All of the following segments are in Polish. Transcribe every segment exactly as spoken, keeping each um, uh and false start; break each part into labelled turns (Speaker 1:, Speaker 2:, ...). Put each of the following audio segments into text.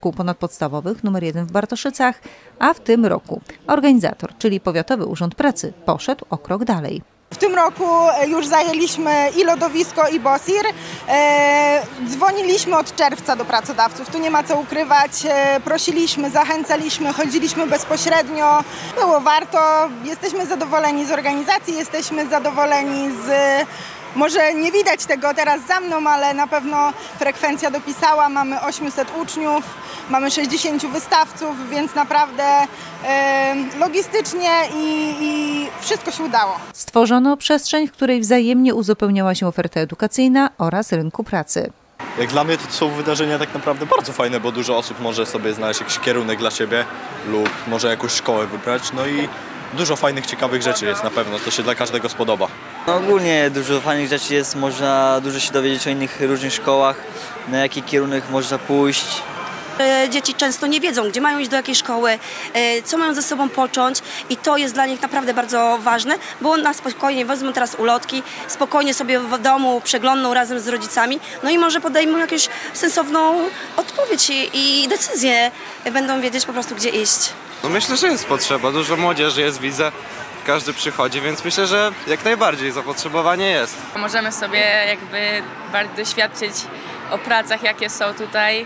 Speaker 1: ponadpodstawowych numer jeden w Bartoszycach, a w tym roku organizator, czyli Powiatowy Urząd Pracy, poszedł o krok dalej.
Speaker 2: W tym roku już zajęliśmy i lodowisko, i Bosir. E, dzwoniliśmy od czerwca do pracodawców, tu nie ma co ukrywać. E, prosiliśmy, zachęcaliśmy, chodziliśmy bezpośrednio. Było warto, jesteśmy zadowoleni z organizacji, jesteśmy zadowoleni z... Może nie widać tego teraz za mną, ale na pewno frekwencja dopisała. Mamy osiemset uczniów, mamy sześćdziesięciu wystawców, więc naprawdę e, logistycznie i, i wszystko się udało.
Speaker 1: Stworzono przestrzeń, w której wzajemnie uzupełniała się oferta edukacyjna oraz rynku pracy.
Speaker 3: Jak dla mnie to są wydarzenia tak naprawdę bardzo fajne, bo dużo osób może sobie znaleźć jakiś kierunek dla siebie lub może jakąś szkołę wybrać. No i dużo fajnych, ciekawych rzeczy jest na pewno, co się dla każdego spodoba.
Speaker 4: No ogólnie dużo fajnych rzeczy jest, można dużo się dowiedzieć o innych różnych szkołach, na jaki kierunek można pójść.
Speaker 5: Dzieci często nie wiedzą, gdzie mają iść do jakiej szkoły, co mają ze sobą począć i to jest dla nich naprawdę bardzo ważne, bo na spokojnie wezmą teraz ulotki, spokojnie sobie w domu przeglądną razem z rodzicami, no i może podejmą jakąś sensowną odpowiedź i, i decyzję, będą wiedzieć po prostu, gdzie iść.
Speaker 6: No myślę, że jest potrzeba, dużo młodzieży jest, widzę, każdy przychodzi, więc myślę, że jak najbardziej zapotrzebowanie jest.
Speaker 7: Możemy sobie jakby bardzo doświadczyć o pracach, jakie są tutaj,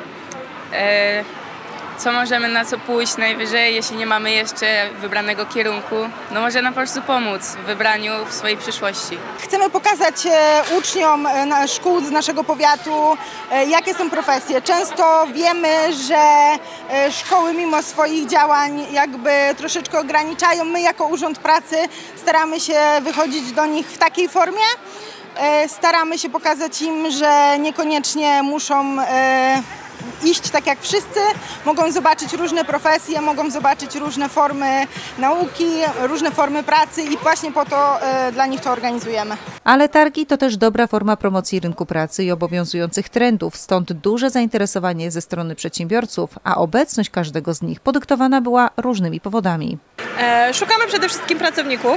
Speaker 7: co możemy na co pójść najwyżej, jeśli nie mamy jeszcze wybranego kierunku. No może nam po prostu pomóc w wybraniu w swojej przyszłości.
Speaker 2: Chcemy pokazać uczniom szkół z naszego powiatu, jakie są profesje. Często wiemy, że szkoły mimo swoich działań jakby troszeczkę ograniczają. My jako Urząd Pracy staramy się wychodzić do nich w takiej formie. Staramy się pokazać im, że niekoniecznie muszą iść tak jak wszyscy, mogą zobaczyć różne profesje, mogą zobaczyć różne formy nauki, różne formy pracy i właśnie po to y, dla nich to organizujemy.
Speaker 1: Ale targi to też dobra forma promocji rynku pracy i obowiązujących trendów, stąd duże zainteresowanie ze strony przedsiębiorców, a obecność każdego z nich podyktowana była różnymi powodami.
Speaker 8: E, szukamy przede wszystkim pracowników,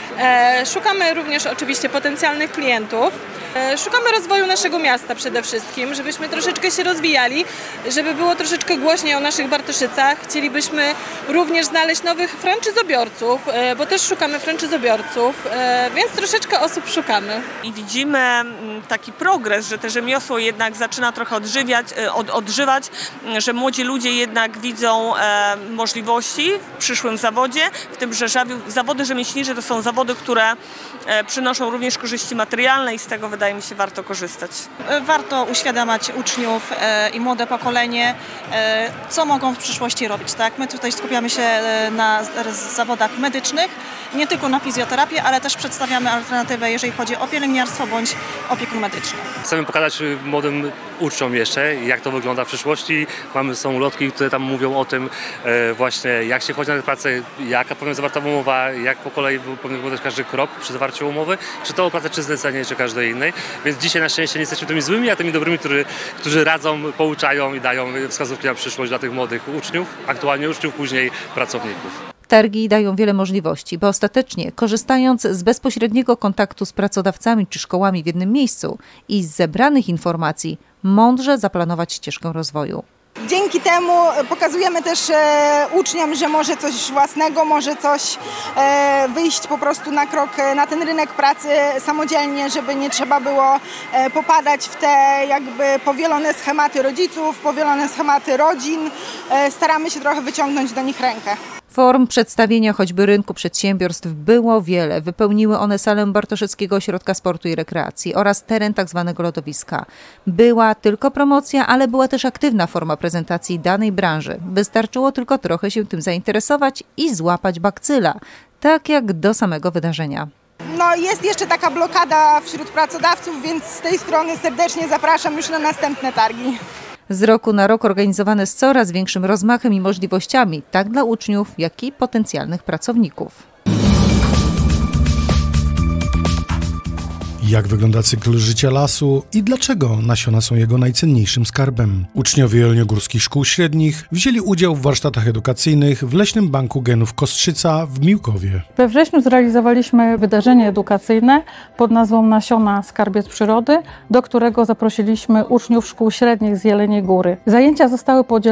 Speaker 8: e, szukamy również oczywiście potencjalnych klientów. Szukamy rozwoju naszego miasta przede wszystkim, żebyśmy troszeczkę się rozwijali, żeby było troszeczkę głośniej o naszych Bartoszycach. Chcielibyśmy również znaleźć nowych franczyzobiorców, bo też szukamy franczyzobiorców, więc troszeczkę osób szukamy.
Speaker 9: I widzimy taki progres, że te rzemiosło jednak zaczyna trochę odżywiać, od, odżywać, że młodzi ludzie jednak widzą e, możliwości w przyszłym zawodzie, w tym, że zawody rzemieślnicze to są zawody, które e, przynoszą również korzyści materialne i z tego wydaje mi się warto korzystać.
Speaker 8: Warto uświadamiać uczniów e, i młode pokolenie, e, co mogą w przyszłości robić. Tak? My tutaj skupiamy się na zawodach medycznych, nie tylko na fizjoterapię, ale też przedstawiamy alternatywę, jeżeli chodzi o pielęgniarstwo bądź opiekun medyczny.
Speaker 10: Chcemy pokazać młodym uczniom jeszcze, jak to wygląda w przyszłości. Mamy, są ulotki, które tam mówią o tym e, właśnie, jak się chodzi na tę pracę, jaka powinna zawarta umowa, jak po kolei powinien wyglądać każdy krok przy zawarciu umowy, czy to o pracę, czy zlecenie, czy każdej innej. Więc dzisiaj na szczęście nie jesteśmy tymi złymi, a tymi dobrymi, którzy, którzy radzą, pouczają i dają wskazówki na przyszłość dla tych młodych uczniów, aktualnie uczniów, później pracowników.
Speaker 1: Targi dają wiele możliwości, bo ostatecznie, korzystając z bezpośredniego kontaktu z pracodawcami czy szkołami w jednym miejscu i z zebranych informacji, mądrze zaplanować ścieżkę rozwoju.
Speaker 2: Dzięki temu pokazujemy też e, uczniom, że może coś własnego, może coś e, wyjść po prostu na krok na ten rynek pracy samodzielnie, żeby nie trzeba było e, popadać w te jakby powielone schematy rodziców, powielone schematy rodzin. E, staramy się trochę wyciągnąć do nich rękę.
Speaker 1: Form przedstawienia choćby rynku przedsiębiorstw było wiele. Wypełniły one salę Bartoszyckiego Ośrodka Sportu i Rekreacji oraz teren tzw. lodowiska. Była tylko promocja, ale była też aktywna forma prezentacji danej branży. Wystarczyło tylko trochę się tym zainteresować i złapać bakcyla, tak jak do samego wydarzenia.
Speaker 2: No jest jeszcze taka blokada wśród pracodawców, więc z tej strony serdecznie zapraszam już na następne targi.
Speaker 1: Z roku na rok organizowane z coraz większym rozmachem i możliwościami, tak dla uczniów, jak i potencjalnych pracowników.
Speaker 11: Jak wygląda cykl życia lasu i dlaczego nasiona są jego najcenniejszym skarbem. Uczniowie jeleniogórskich szkół średnich wzięli udział w warsztatach edukacyjnych w Leśnym Banku Genów Kostrzyca w Miłkowie.
Speaker 12: We wrześniu zrealizowaliśmy wydarzenie edukacyjne pod nazwą Nasiona Skarbiec Przyrody, do którego zaprosiliśmy uczniów szkół średnich z Jeleniej Góry. Zajęcia zostały podzielone